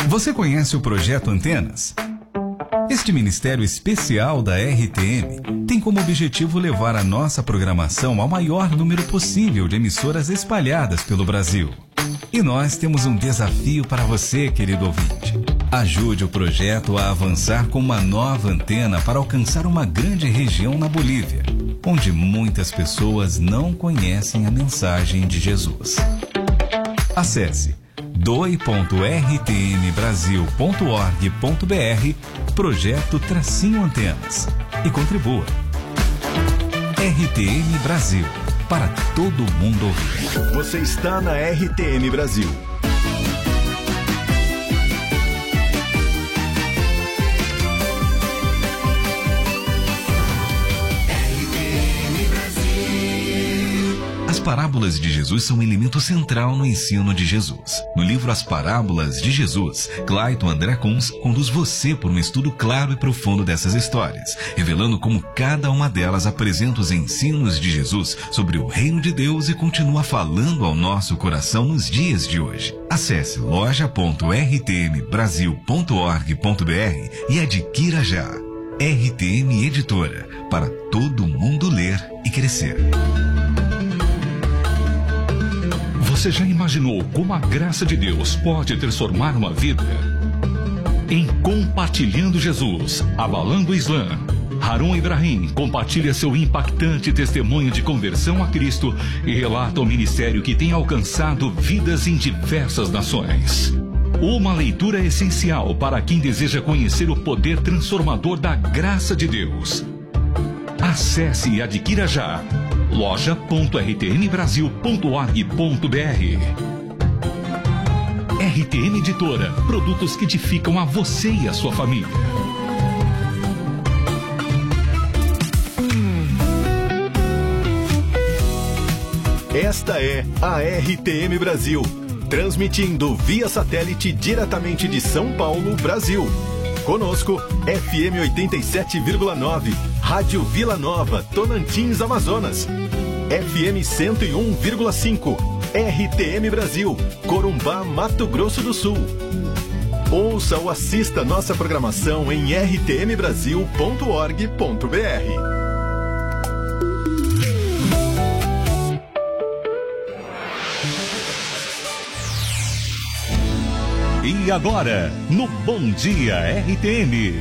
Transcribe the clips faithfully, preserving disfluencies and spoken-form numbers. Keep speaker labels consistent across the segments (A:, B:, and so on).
A: Você conhece o Projeto Antenas? Este ministério especial da R T M tem como objetivo levar a nossa programação ao maior número possível de emissoras espalhadas pelo Brasil. E nós temos um desafio para você, querido ouvinte. Ajude o projeto a avançar com uma nova antena para alcançar uma grande região na Bolívia, onde muitas pessoas não conhecem a mensagem de Jesus. Acesse doe ponto r t m brasil ponto org ponto b r Projeto Tracinho Antenas e contribua. R T M Brasil, para todo mundo ouvir.
B: Você está na R T M Brasil.
A: As parábolas de Jesus são um elemento central no ensino de Jesus. No livro As Parábolas de Jesus, Clayton André Kunz conduz você por um estudo claro e profundo dessas histórias, revelando como cada uma delas apresenta os ensinos de Jesus sobre o reino de Deus e continua falando ao nosso coração nos dias de hoje. Acesse loja ponto r t m brasil ponto org ponto b r e adquira já. R T M Editora, para todo mundo ler e crescer.
C: Você já imaginou como a graça de Deus pode transformar uma vida? Em Compartilhando Jesus, Abalando o Islã, Harun Ibrahim compartilha seu impactante testemunho de conversão a Cristo e relata o ministério que tem alcançado vidas em diversas nações. Uma leitura essencial para quem deseja conhecer o poder transformador da graça de Deus. Acesse e adquira já. loja ponto r t m brasil ponto org ponto b r. R T M Editora, produtos que edificam a você e a sua família.
B: Esta é a R T M Brasil, transmitindo via satélite diretamente de São Paulo, Brasil. Conosco, F M oitenta e sete vírgula nove, Rádio Vila Nova, Tonantins, Amazonas. F M cento e um vírgula cinco, R T M Brasil, Corumbá, Mato Grosso do Sul. Ouça ou assista nossa programação em r t m brasil ponto org ponto b r.
C: E agora, no Bom Dia R T M.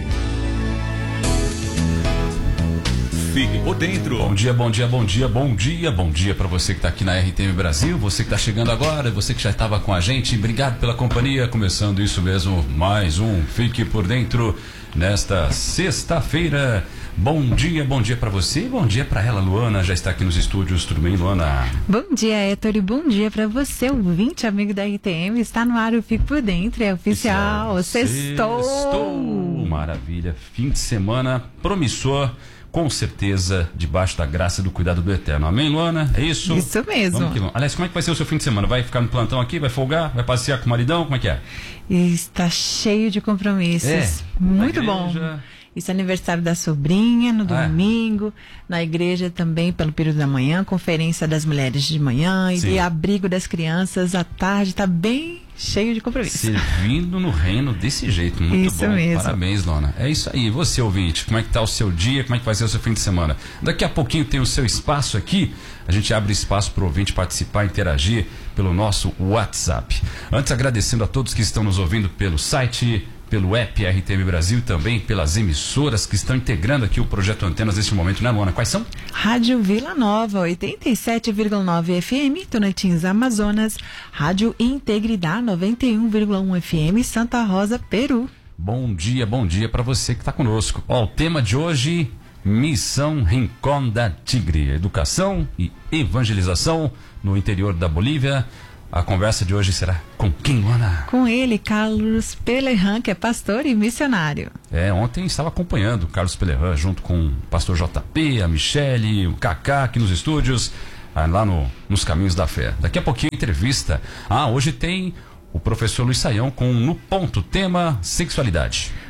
C: Fique por dentro.
D: Bom dia, bom dia, bom dia, bom dia, bom dia para você que está aqui na R T M Brasil, você que está chegando agora, você que já estava com a gente, obrigado pela companhia, começando isso mesmo, mais um Fique por Dentro, nesta sexta-feira. Bom dia, bom dia para você, bom dia para ela, Luana, já está aqui nos estúdios, tudo bem, Luana?
E: Bom dia, Héctor, e bom dia para você, ouvinte, amigo da R T M, está no ar o Fique por Dentro, é oficial, sextou!
D: Sextou, maravilha, fim de semana promissor, com certeza, debaixo da graça e do cuidado do Eterno. Amém, Luana? É isso?
E: Isso mesmo.
D: Vamos que vamos. Aliás, como é que vai ser o seu fim de semana? Vai ficar no plantão aqui? Vai folgar? Vai passear com o maridão? Como é que é?
E: Está cheio de compromissos. É. Muito bom. Isso é aniversário da sobrinha no domingo, ah. na igreja também pelo período da manhã, conferência das mulheres de manhã e de abrigo das crianças à tarde, está bem cheio de compromisso.
D: Servindo no reino desse jeito, muito
E: isso
D: bom.
E: Mesmo.
D: Parabéns, Dona. É isso aí. E você, ouvinte, como é que tá o seu dia, como é que vai ser o seu fim de semana? Daqui a pouquinho tem o seu espaço aqui, a gente abre espaço para o ouvinte participar, interagir pelo nosso WhatsApp. Antes, agradecendo a todos que estão nos ouvindo pelo site, pelo app R T M Brasil e também pelas emissoras que estão integrando aqui o Projeto Antenas neste momento, né, Luana? Quais são?
E: Rádio Vila Nova, oitenta e sete vírgula nove F M, Tonantins, Amazonas. Rádio Integridade, noventa e um vírgula um F M, Santa Rosa, Peru.
D: Bom dia, bom dia para você que está conosco. Ó, o tema de hoje, Missão Rincón da Tigre, educação e evangelização no interior da Bolívia. A conversa de hoje será com quem, Luana?
E: Com ele, Carlos Pelerran, que é pastor e missionário.
D: É, ontem estava acompanhando o Carlos Pelerran junto com o pastor J P, a Michele, o Kaká aqui nos estúdios, lá no, nos Caminhos da Fé. Daqui a pouquinho entrevista. Ah, hoje tem o professor Luiz Saião com No Ponto, tema sexualidade.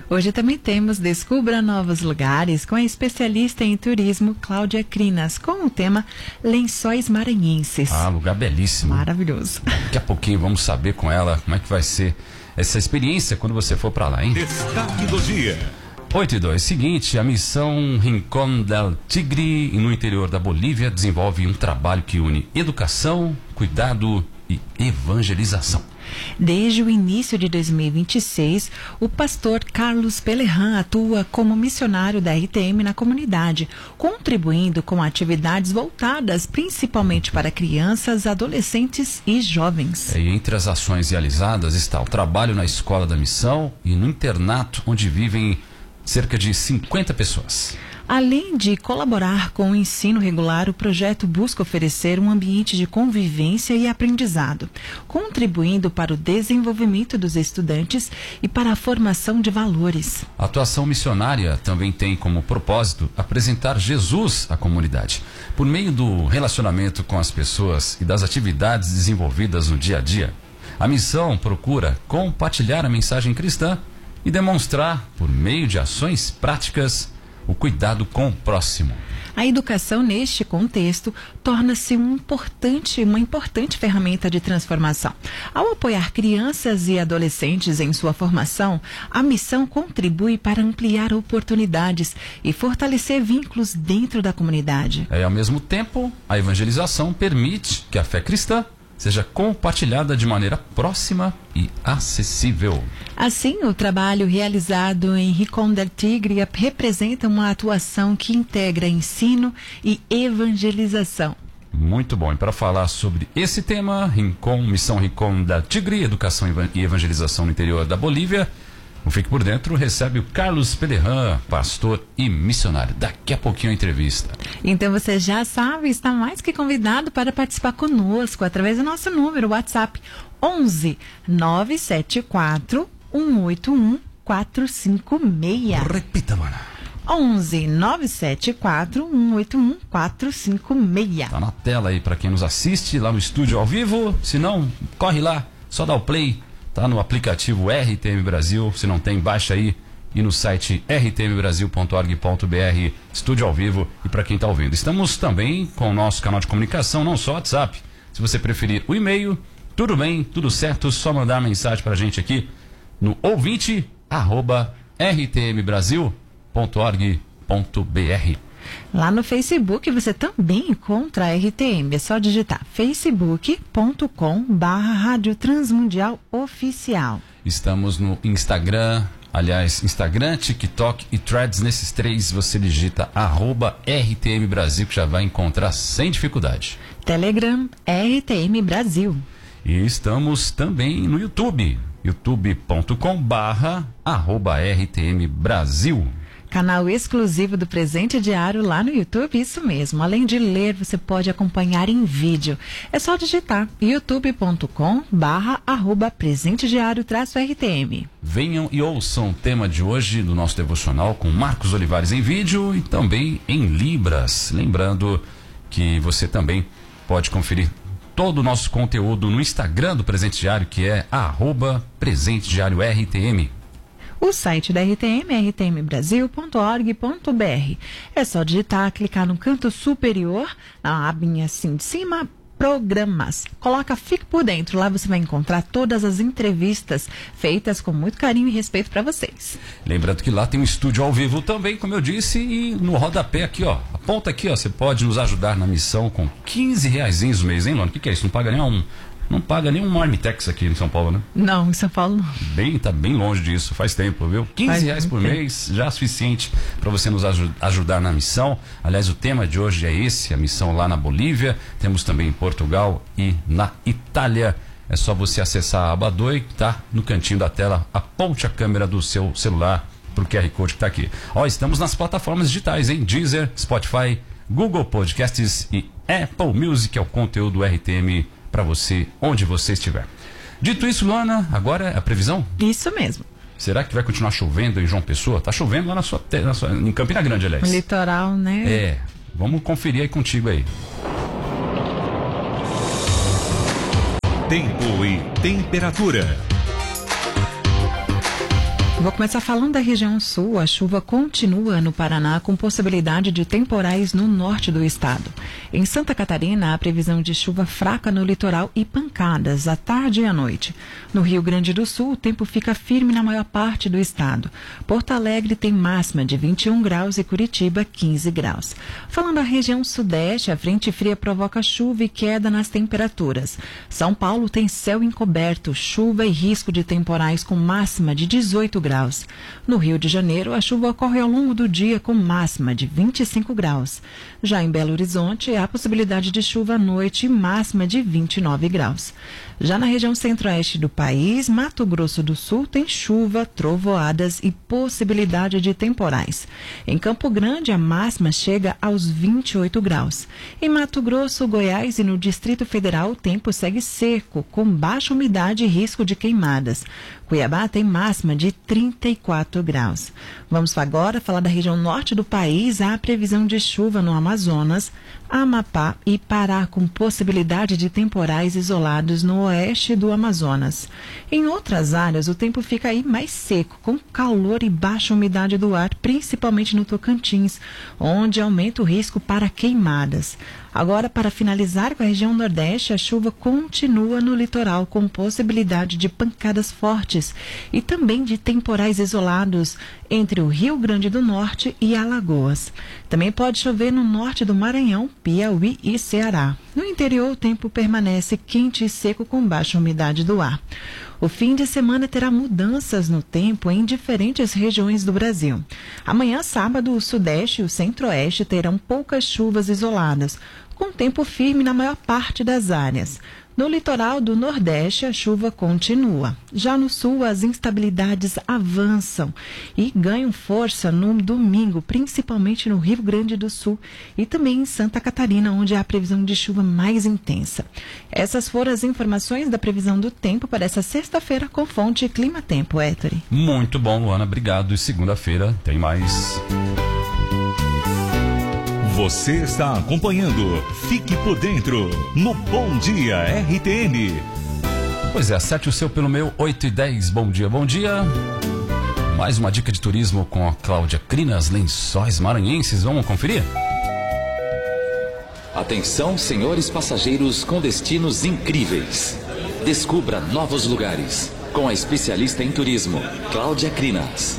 E: Hoje também temos Descubra Novos Lugares com a especialista em turismo Cláudia Crinas, com o tema Lençóis Maranhenses.
D: Ah, lugar belíssimo.
E: Maravilhoso.
D: Daqui a pouquinho vamos saber com ela como é que vai ser essa experiência quando você for para lá, hein?
C: Destaque do dia.
D: oito e dois. Seguinte, a missão Rincón del Tigre, no interior da Bolívia, desenvolve um trabalho que une educação, cuidado e evangelização.
E: Desde o início de dois mil e vinte e seis, o pastor Carlos Pelerran atua como missionário da R T M na comunidade, contribuindo com atividades voltadas principalmente para crianças, adolescentes e jovens.
D: E entre as ações realizadas está o trabalho na escola da missão e no internato, onde vivem cerca de cinquenta pessoas.
E: Além de colaborar com o ensino regular, o projeto busca oferecer um ambiente de convivência e aprendizado, contribuindo para o desenvolvimento dos estudantes e para a formação de valores.
D: A atuação missionária também tem como propósito apresentar Jesus à comunidade, por meio do relacionamento com as pessoas e das atividades desenvolvidas no dia a dia. A missão procura compartilhar a mensagem cristã e demonstrar, por meio de ações práticas, o cuidado com o próximo.
E: A educação neste contexto torna-se um importante, uma importante ferramenta de transformação. Ao apoiar crianças e adolescentes em sua formação, a missão contribui para ampliar oportunidades e fortalecer vínculos dentro da comunidade.
D: E, ao mesmo tempo, a evangelização permite que a fé cristã seja compartilhada de maneira próxima e acessível.
E: Assim, o trabalho realizado em Rincón del Tigre representa uma atuação que integra ensino e evangelização.
D: Muito bom. E para falar sobre esse tema, Rincón, Missão Rincón del Tigre, Educação e Evangelização no interior da Bolívia, o Fique por Dentro recebe o Carlos Pelerran, pastor e missionário. Daqui a pouquinho a entrevista.
E: Então você já sabe, está mais que convidado para participar conosco através do nosso número WhatsApp onze nove sete quatro um oito um quatro cinco seis.
D: Repita, mana.
E: onze nove sete quatro um oito um quatro cinco seis.
D: Tá na tela aí para quem nos assiste lá no estúdio ao vivo. Se não, corre lá, só dá o play. Tá no aplicativo R T M Brasil, se não tem, baixa aí, e no site r t m brasil ponto org ponto b r, estúdio ao vivo, e para quem está ouvindo. Estamos também com o nosso canal de comunicação, não só WhatsApp. Se você preferir o e-mail, tudo bem, tudo certo, só mandar mensagem para a gente aqui no ouvinte arroba r t m brasil ponto org ponto b r.
E: Lá no Facebook você também encontra a R T M. É só digitar facebook ponto com barra Rádio Transmundial Oficial.
D: Estamos no Instagram, aliás, Instagram, TikTok e Threads. Nesses três você digita arroba R T M Brasil, que já vai encontrar sem dificuldade.
E: Telegram, R T M Brasil.
D: E estamos também no YouTube, youtube ponto com barra arroba R T M Brasil.
E: Canal exclusivo do Presente Diário lá no YouTube, isso mesmo. Além de ler, você pode acompanhar em vídeo. É só digitar youtube ponto com barra arroba Presente Diário traço R T M.
D: Venham e ouçam o tema de hoje do nosso devocional com Marcos Olivares em vídeo e também em Libras. Lembrando que você também pode conferir todo o nosso conteúdo no Instagram do Presente Diário, que é arroba Presente Diário R T M.
E: O site da R T M é r t m brasil ponto org ponto b r. É só digitar, clicar no canto superior, na abinha assim de cima, programas. Coloca Fique por Dentro. Lá você vai encontrar todas as entrevistas feitas com muito carinho e respeito para vocês.
D: Lembrando que lá tem um estúdio ao vivo também, como eu disse, e no rodapé aqui, ó. Aponta aqui, ó. Você pode nos ajudar na missão com quinze reaisinhos no mês, hein, Lona? O que, que é isso? Não paga nem um... Não paga nem um Marmitex aqui em São Paulo, né?
E: Não, em São Paulo não.
D: Bem, tá bem longe disso, faz tempo, viu? quinze reais por mês, já é suficiente para você nos aj ajudar na missão. Aliás, o tema de hoje é esse, a missão lá na Bolívia. Temos também em Portugal e na Itália. É só você acessar a aba dois, que tá no cantinho da tela. Aponte a câmera do seu celular pro Q R Code que tá aqui. Ó, estamos nas plataformas digitais, hein? Deezer, Spotify, Google Podcasts e Apple Music, é o conteúdo R T M para você, onde você estiver. Dito isso, Luana, agora é a previsão?
E: Isso mesmo.
D: Será que vai continuar chovendo em João Pessoa? Tá chovendo lá na sua, na sua, em Campina Grande, aliás.
E: Litoral, né?
D: É, vamos conferir aí contigo aí.
C: Tempo e temperatura.
E: Vou começar falando da região sul. A chuva continua no Paraná com possibilidade de temporais no norte do estado. Em Santa Catarina, há previsão de chuva fraca no litoral e pancadas à tarde e à noite. No Rio Grande do Sul, o tempo fica firme na maior parte do estado. Porto Alegre tem máxima de vinte e um graus e Curitiba quinze graus. Falando da região sudeste, a frente fria provoca chuva e queda nas temperaturas. São Paulo tem céu encoberto, chuva e risco de temporais com máxima de dezoito graus. No Rio de Janeiro, a chuva ocorre ao longo do dia com máxima de vinte e cinco graus. Já em Belo Horizonte, há possibilidade de chuva à noite e máxima de vinte e nove graus. Já na região centro-oeste do país, Mato Grosso do Sul tem chuva, trovoadas e possibilidade de temporais. Em Campo Grande, a máxima chega aos vinte e oito graus. Em Mato Grosso, Goiás e no Distrito Federal, o tempo segue seco, com baixa umidade e risco de queimadas. Cuiabá tem máxima de trinta e quatro graus. Vamos agora falar da região norte do país. Há previsão de chuva no Amazonas, Amapá e Pará, com possibilidade de temporais isolados no oeste do Amazonas. Em outras áreas, o tempo fica aí mais seco, com calor e baixa umidade do ar, principalmente no Tocantins, onde aumenta o risco para queimadas. Agora, para finalizar com a região nordeste, a chuva continua no litoral, com possibilidade de pancadas fortes e também de temporais isolados entre o Rio Grande do Norte e Alagoas. Também pode chover no norte do Maranhão, Piauí e Ceará. No interior, o tempo permanece quente e seco com baixa umidade do ar. O fim de semana terá mudanças no tempo em diferentes regiões do Brasil. Amanhã, sábado, o sudeste e o centro-oeste terão poucas chuvas isoladas, com tempo firme na maior parte das áreas. No litoral do Nordeste, a chuva continua. Já no Sul, as instabilidades avançam e ganham força no domingo, principalmente no Rio Grande do Sul e também em Santa Catarina, onde há a previsão de chuva mais intensa. Essas foram as informações da previsão do tempo para essa sexta-feira com fonte Clima Tempo. Héctor.
D: Muito bom, Luana. Obrigado. E segunda-feira tem mais.
C: Você está acompanhando Fique por Dentro no Bom Dia R T M.
D: Pois é, acerte o seu pelo meu oito e dez. Bom dia, bom dia. Mais uma dica de turismo com a Cláudia Crinas, Lençóis Maranhenses. Vamos conferir?
F: Atenção, senhores passageiros com destinos incríveis. Descubra novos lugares com a especialista em turismo, Cláudia Crinas.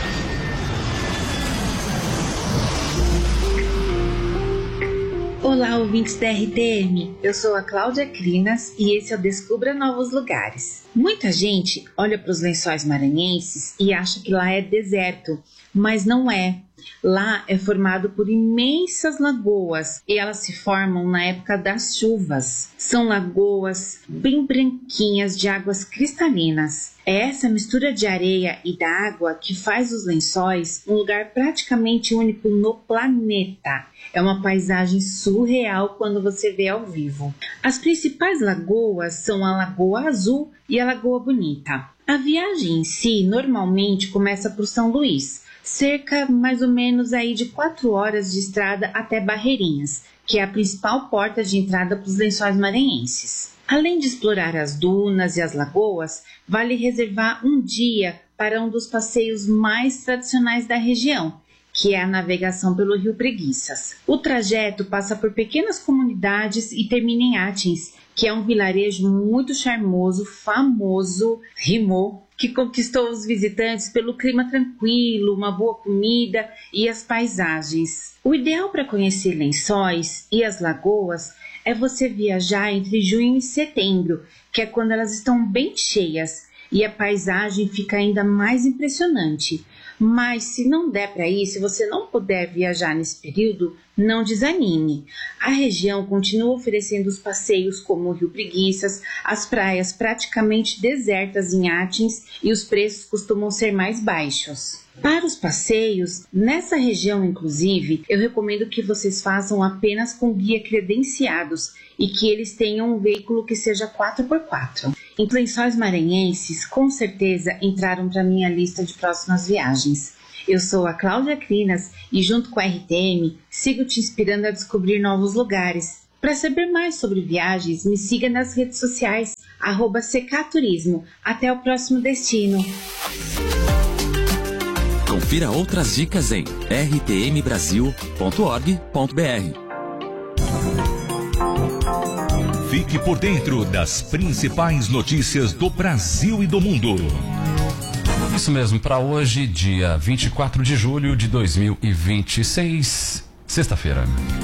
G: Olá, ouvintes da R T M, eu sou a Cláudia Crinas e esse é o Descubra Novos Lugares. Muita gente olha para os Lençóis Maranhenses e acha que lá é deserto, mas não é. Lá é formado por imensas lagoas e elas se formam na época das chuvas. São lagoas bem branquinhas de águas cristalinas. É essa mistura de areia e da água que faz os Lençóis um lugar praticamente único no planeta. É uma paisagem surreal quando você vê ao vivo. As principais lagoas são a Lagoa Azul e a Lagoa Bonita. A viagem em si normalmente começa por São Luís, cerca mais ou menos aí de quatro horas de estrada até Barreirinhas, que é a principal porta de entrada para os Lençóis Maranhenses. Além de explorar as dunas e as lagoas, vale reservar um dia para um dos passeios mais tradicionais da região, que é a navegação pelo Rio Preguiças. O trajeto passa por pequenas comunidades e termina em Atins, que é um vilarejo muito charmoso, famoso, rimou, que conquistou os visitantes pelo clima tranquilo, uma boa comida e as paisagens. O ideal para conhecer Lençóis e as lagoas é você viajar entre junho e setembro, que é quando elas estão bem cheias e a paisagem fica ainda mais impressionante. Mas se não der para ir, se você não puder viajar nesse período, não desanime. A região continua oferecendo os passeios como o Rio Preguiças, as praias praticamente desertas em Atins e os preços costumam ser mais baixos. Para os passeios, nessa região inclusive, eu recomendo que vocês façam apenas com guia credenciados e que eles tenham um veículo que seja quatro por quatro. Em Lençóis Maranhenses, com certeza entraram para minha lista de próximas viagens. Eu sou a Cláudia Crinas e junto com a R T M, sigo te inspirando a descobrir novos lugares. Para saber mais sobre viagens, me siga nas redes sociais, arroba C K Turismo. Até o próximo destino.
F: Confira outras dicas em r t m brasil ponto org ponto b r.
C: Fique por dentro das principais notícias do Brasil e do mundo.
D: Isso mesmo, para hoje, dia vinte e quatro de julho de dois mil e vinte e seis, sexta-feira.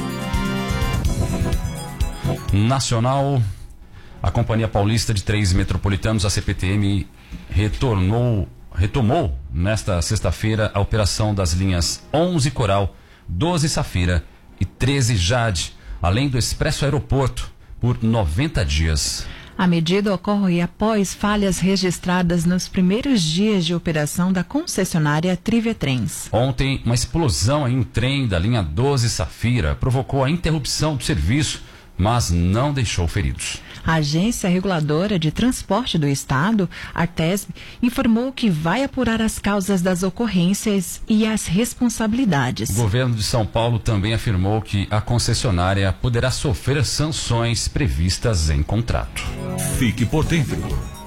D: Nacional, a Companhia Paulista de Trens Metropolitanos, a C P T M, retornou, retomou nesta sexta-feira a operação das linhas onze Coral, doze Safira e treze Jade, além do Expresso Aeroporto, por noventa dias.
E: A medida ocorre após falhas registradas nos primeiros dias de operação da concessionária Trivia Trens.
C: Ontem, uma explosão em um trem da linha doze Safira provocou a interrupção do serviço, mas não deixou feridos.
E: A Agência Reguladora de Transporte do Estado, Artesp, informou que vai apurar as causas das ocorrências e as responsabilidades.
C: O governo de São Paulo também afirmou que a concessionária poderá sofrer sanções previstas em contrato. Fique por dentro.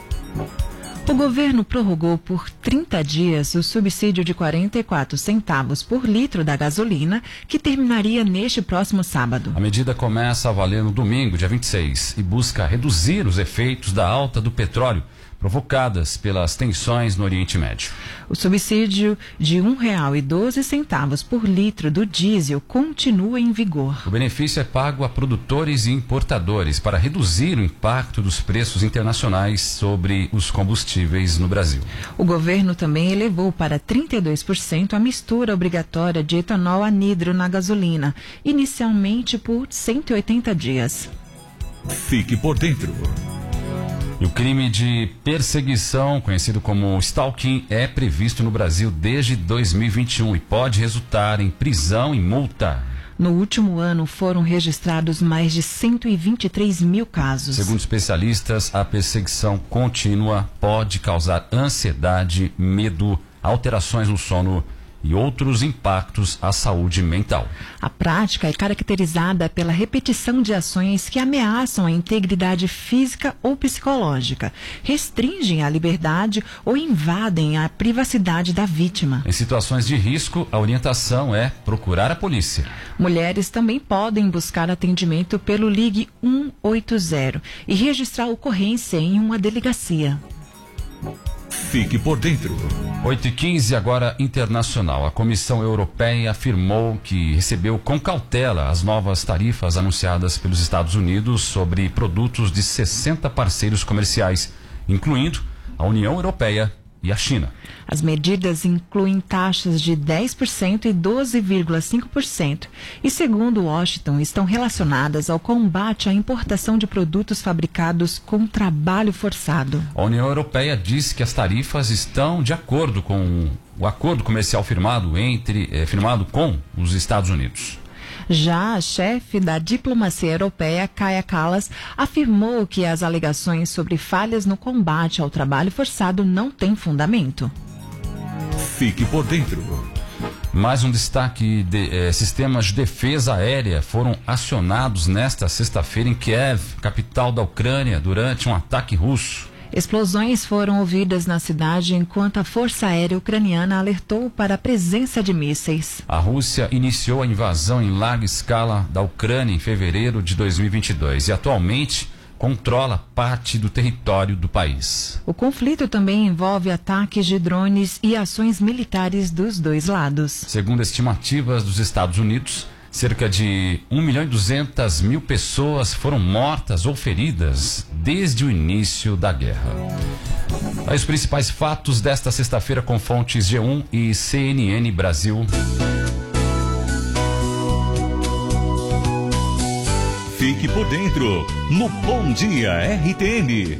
E: O governo prorrogou por trinta dias o subsídio de quarenta e quatro centavos por litro da gasolina, que terminaria neste próximo sábado.
C: A medida começa a valer no domingo, dia vinte e seis, e busca reduzir os efeitos da alta do petróleo provocadas pelas tensões no Oriente Médio.
E: O subsídio de um real e doze centavos por litro do diesel continua em vigor.
C: O benefício é pago a produtores e importadores para reduzir o impacto dos preços internacionais sobre os combustíveis no Brasil.
E: O governo também elevou para trinta e dois por cento a mistura obrigatória de etanol anidro na gasolina, inicialmente por cento e oitenta dias.
C: Fique por dentro. E o crime de perseguição, conhecido como stalking, é previsto no Brasil desde dois mil e vinte e um e pode resultar em prisão e multa.
E: No último ano, foram registrados mais de cento e vinte e três mil casos.
C: Segundo especialistas, a perseguição contínua pode causar ansiedade, medo, alterações no sono e outros impactos à saúde mental.
E: A prática é caracterizada pela repetição de ações que ameaçam a integridade física ou psicológica, restringem a liberdade ou invadem a privacidade da vítima.
C: Em situações de risco, a orientação é procurar a polícia.
E: Mulheres também podem buscar atendimento pelo Ligue um oito zero e registrar ocorrência em uma delegacia.
C: Fique por dentro. oito e quinze, agora internacional. A Comissão Europeia afirmou que recebeu com cautela as novas tarifas anunciadas pelos Estados Unidos sobre produtos de sessenta parceiros comerciais, incluindo a União Europeia e a China.
E: As medidas incluem taxas de dez por cento e doze vírgula cinco por cento e, segundo Washington, estão relacionadas ao combate à importação de produtos fabricados com trabalho forçado.
C: A União Europeia diz que as tarifas estão de acordo com o acordo comercial firmado, entre, eh, firmado com os Estados Unidos.
E: Já a chefe da diplomacia europeia, Kaja Kallas, afirmou que as alegações sobre falhas no combate ao trabalho forçado não têm fundamento.
C: Fique por dentro. Mais um destaque: de, eh, sistemas de defesa aérea foram acionados nesta sexta-feira em Kiev, capital da Ucrânia, durante um ataque russo.
E: Explosões foram ouvidas na cidade enquanto a Força Aérea Ucraniana alertou para a presença de mísseis.
C: A Rússia iniciou a invasão em larga escala da Ucrânia em fevereiro de dois mil e vinte e dois e atualmente controla parte do território do país.
E: O conflito também envolve ataques de drones e ações militares dos dois lados.
C: Segundo estimativas dos Estados Unidos, cerca de um milhão e duzentas mil pessoas foram mortas ou feridas desde o início da guerra. Aí os principais fatos desta sexta-feira com fontes G um e C N N Brasil. Fique por dentro no Bom Dia R T M.